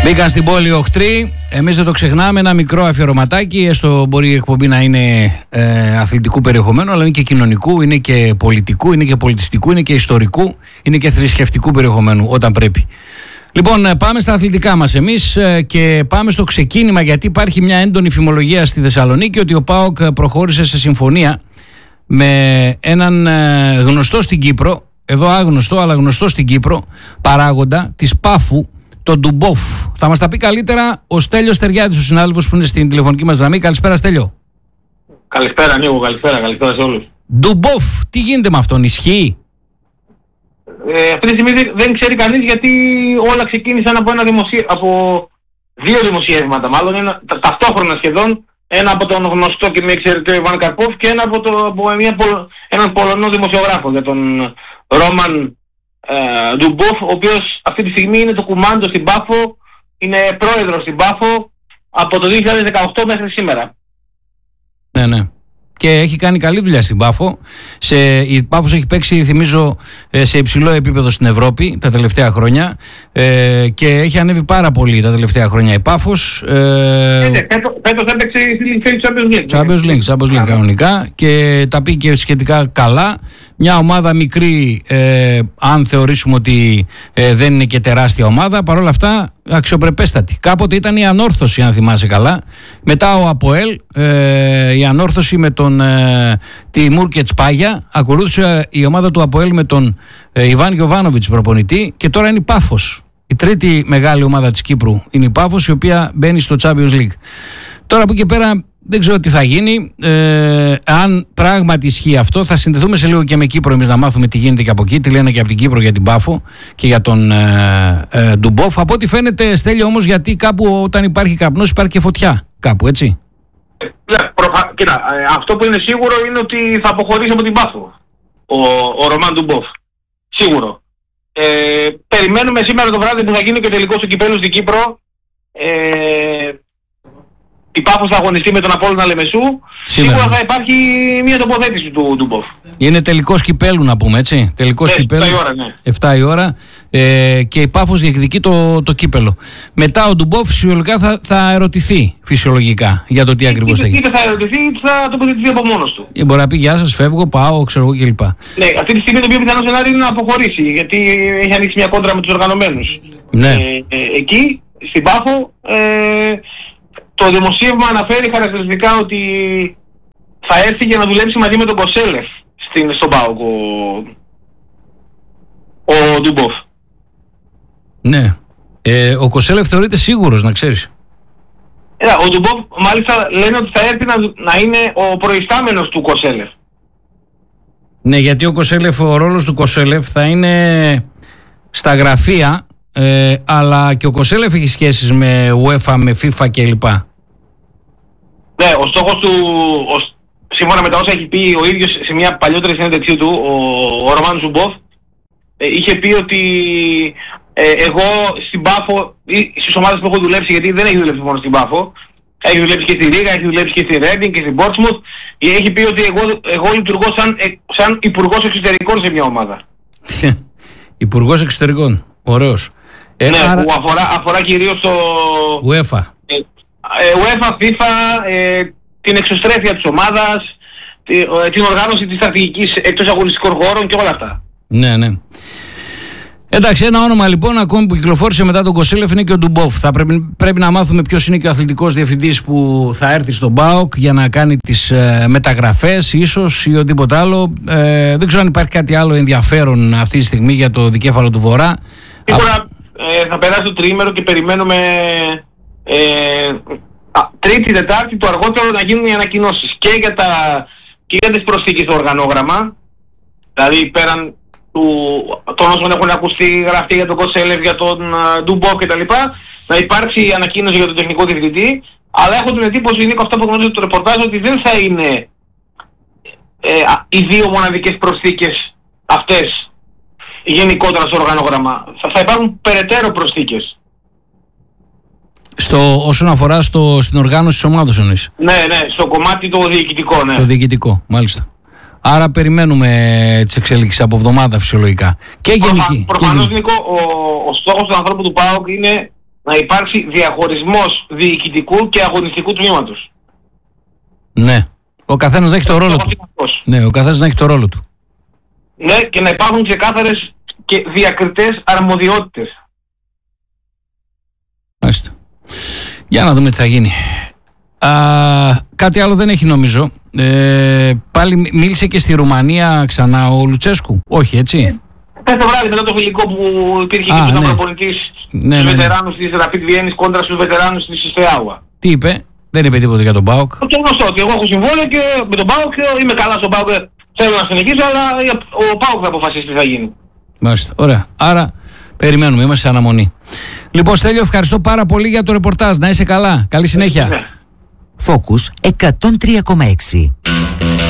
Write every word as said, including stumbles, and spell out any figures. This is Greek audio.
Μπήκαν στην πόλη οχτροί. Εμείς δεν το ξεχνάμε, ένα μικρό αφιερωματάκι. Έστω μπορεί η εκπομπή να είναι ε, αθλητικού περιεχομένου, αλλά είναι και κοινωνικού, είναι και πολιτικού, είναι και πολιτιστικού, είναι και ιστορικού, είναι και θρησκευτικού περιεχομένου όταν πρέπει. Λοιπόν, πάμε στα αθλητικά μας εμείς και πάμε στο ξεκίνημα, γιατί υπάρχει μια έντονη φημολογία στη Θεσσαλονίκη ότι ο ΠΑΟΚ προχώρησε σε συμφωνία με έναν γνωστό στην Κύπρο, εδώ άγνωστο αλλά γνωστό στην Κύπρο, παράγοντα της Πάφου, τον Ντουμπόφ. Θα μας τα πει καλύτερα ο Στέλιος Στεριάδης, ο συνάδελφος που είναι στην τηλεφωνική μας γραμμή. Καλησπέρα, Στέλιο. Καλησπέρα, Νίκο, καλησπέρα, καλησπέρα σε όλους. Ντουμπόφ, τι γίνεται με αυτόν, ισχύει? Ε, αυτή τη στιγμή δεν, δεν ξέρει κανείς, γιατί όλα ξεκίνησαν από, ένα δημοσί... από δύο δημοσιεύματα, μάλλον ένα, τα, ταυτόχρονα σχεδόν. Ένα από τον γνωστό και μη εξαιρετικό Ιβάν Καρπόφ και ένα από, το, από μια, έναν Πολωνό δημοσιογράφο για τον Ρόμαν ε, Ντουμπόφ, ο οποίος αυτή τη στιγμή είναι το κουμάντο στην Πάφο, είναι πρόεδρος στην Πάφο από το δύο χιλιάδες δεκαοκτώ μέχρι σήμερα. Ναι, ναι. Και έχει κάνει καλή δουλειά στην Πάφο. Σε, η Πάφος έχει παίξει, θυμίζω, σε υψηλό επίπεδο στην Ευρώπη τα τελευταία χρόνια ε, και έχει ανέβει πάρα πολύ τα τελευταία χρόνια η Πάφος. Ε, Φέτος έπαιξε στη Champions League. Champions League, Champions League κανονικά, και τα πήγε σχετικά καλά. Μια ομάδα μικρή, ε, αν θεωρήσουμε ότι ε, δεν είναι και τεράστια ομάδα, παρόλα αυτά αξιοπρεπέστατη. Κάποτε ήταν η Ανόρθωση, αν θυμάσαι καλά. Μετά ο Αποέλ, ε, η Ανόρθωση με τον ε, Τιμούρ και Τσπάγια. Ακολούθησε η ομάδα του Αποέλ με τον ε, Ιβάν Γιοβάνοβιτς προπονητή, και τώρα είναι η Πάφος. Η τρίτη μεγάλη ομάδα της Κύπρου είναι η Πάφος, η οποία μπαίνει στο Champions League. Τώρα από εκεί πέρα δεν ξέρω τι θα γίνει. Ε, αν πράγματι ισχύει αυτό, θα συνδεθούμε σε λίγο και με Κύπρο εμείς να μάθουμε τι γίνεται και από εκεί, τι λένε και από την Κύπρο για την Πάφο και για τον ε, ε, Ντουμπόφ. Από ό,τι φαίνεται, Στέλιο, όμως, γιατί κάπου όταν υπάρχει καπνός υπάρχει και φωτιά. Κάπου, έτσι. Ναι, προφα... Κοίτα, ε, αυτό που είναι σίγουρο είναι ότι θα αποχωρήσει από την Πάφο ο, ο Ρωμάν Ντουμπόφ. Σίγουρο. Ε, περιμένουμε σήμερα το βράδυ που θα γίνει και ο τελικός του κυπέλλου στην Κύπρο. Ε, η Πάφος θα αγωνιστεί με τον Απόλλωνα Λεμεσού. Σήμερα. Σίγουρα θα υπάρχει μια τοποθέτηση του Ντουμπόφ. Είναι τελικός κυπέλλου, να πούμε, έτσι. Τελικός ναι, κυπέλλου. επτά η ώρα, ναι. επτά η ώρα. Ε, και η Πάφος διεκδικεί το, το κύπελλο. Μετά ο Ντουμπόφ φυσιολογικά θα, θα ερωτηθεί φυσιολογικά για το τι ακριβώς θα γίνει. Είτε θα ερωτηθεί, είτε θα τοποθετηθεί από μόνος του. Ή μπορεί να πει γεια σας, φεύγω, πάω, ξέρω εγώ κλπ. Ναι, αυτή τη στιγμή το πιο πιθανό σενάριο είναι να αποχωρήσει, γιατί έχει ανοίξει μια κόντρα με τους οργανωμένους. Ναι. Ε, ε, εκεί, στην Πάφο, ε, το δημοσίευμα αναφέρει χαρακτηριστικά ότι θα έρθει για να δουλέψει μαζί με τον Κοσέλεφ στην, στον ΠΑΟΚ ο, ο Ντουμπόφ. Ναι. Ε, ο Κοσέλεφ θεωρείται σίγουρος, να ξέρεις. Ε, ο Ντουμπόφ μάλιστα λένε ότι θα έρθει να, να είναι ο προϊστάμενος του Κοσέλεφ. Ναι, γιατί ο Κοσέλεφ, ο ρόλος του Κοσέλεφ θα είναι στα γραφεία, ε, αλλά και ο Κοσέλεφ έχει σχέσεις με UEFA, με FIFA κλπ. Ναι, ο στόχος του, ο, σύμφωνα με τα όσα έχει πει ο ίδιος σε μια παλιότερη συνέντευξή του, ο, ο Ρωμάν Ντουμπόφ, ε, είχε πει ότι ε, εγώ στην Πάφο, ή στις ομάδες που έχω δουλέψει, γιατί δεν έχει δουλέψει μόνο στην Πάφο, έχει δουλέψει και στη Ρήγα, έχει δουλέψει και στη Ρέντινγκ και στην Πόρτσμουθ, έχει πει ότι εγώ, εγώ λειτουργώ σαν, ε, σαν υπουργός εξωτερικών σε μια ομάδα. Υπουργός εξωτερικών, ωραίος. Ε, ναι, άρα... που αφορά, αφορά κυρίως το UEFA. Ε, ε, UEFA, FIFA, ε, την εξωστρέφεια της ομάδας, τη, ε, την οργάνωση της στρατηγικής εκτός αγωνιστικών χώρων και όλα αυτά. Ναι, ναι. Εντάξει, ένα όνομα λοιπόν ακόμη που κυκλοφόρησε μετά τον Κοσέλεφ είναι και ο Ντουμπόφ. Θα πρέπει, πρέπει να μάθουμε ποιος είναι και ο αθλητικός διευθυντής που θα έρθει στον ΠΑΟΚ για να κάνει τις ε, μεταγραφές ίσως ή οτιδήποτε άλλο. Ε, δεν ξέρω αν υπάρχει κάτι άλλο ενδιαφέρον αυτή τη στιγμή για το δικέφαλο του Βορρά. Σίγουρα ε, θα περάσει το τριήμερο και περιμένουμε ε, α, Τρίτη, Τετάρτη το αργότερο να γίνουν οι ανακοινώσεις και για, τα, και για τις προσθήκες στο οργανόγραμμα. Δηλαδή πέραν των όσων έχουν ακουστεί, γραφτεί για τον Κοσέλεφ, για τον Ντουμπόφ κτλ. Να υπάρξει ανακοίνωση για τον τεχνικό διευθυντή, αλλά έχω την εντύπωση, Νίκο, αυτό που γνωρίζω το ρεπορτάζ, ότι δεν θα είναι ε, οι δύο μοναδικές προσθήκες αυτές γενικότερα στο οργανόγραμμα. Θα, θα υπάρχουν περαιτέρω προσθήκες. Στο, όσον αφορά στο, στην οργάνωση της ομάδας εννοείς. Ναι, ναι, στο κομμάτι το διοικητικό, ναι. Το διοικητικό, μάλιστα. Άρα περιμένουμε τις εξέλιξεις από εβδομάδα φυσιολογικά. Και γενική. Προφανώς, Νίκο, ο, ο στόχος του ανθρώπου του ΠΑΟΚ είναι να υπάρξει διαχωρισμός διοικητικού και αγωνιστικού τμήματος. Ναι. Ο καθένας να έχει το ρόλο του. Ναι, ο καθένας να έχει το ρόλο του. Ναι, και να υπάρχουν ξεκάθαρες και διακριτές αρμοδιότητες. Μάλιστα. Για να δούμε τι θα γίνει. Α, κάτι άλλο δεν έχει νομίζω. Ε, πάλι μίλησε και στη Ρουμανία ξανά ο Λουτσέσκου. Όχι, έτσι. Πες το βράδυ μετά το φιλικό που υπήρχε Α, και που ήταν προπονητής ναι, στους ναι, ναι. βετεράνους της Rapid Βιέννης κόντρα στους βετεράνους της Ιστεάουα. Τι είπε, δεν είπε τίποτα για τον ΠΑΟΚ. Το γνωστό ότι εγώ έχω συμβόλαιο και με τον ΠΑΟΚ είμαι καλά στον ΠΑΟΚ, θέλω να συνεχίσω, αλλά ο ΠΑΟΚ θα αποφασίσει τι θα γίνει. Μάλιστα, ωραία. Άρα περιμένουμε, είμαστε σε αναμονή. Λοιπόν, Στέλιο, ευχαριστώ πάρα πολύ για το ρεπορτάζ. Να είσαι καλά. Καλή συνέχεια. Focus εκατόν τρία κόμμα έξι.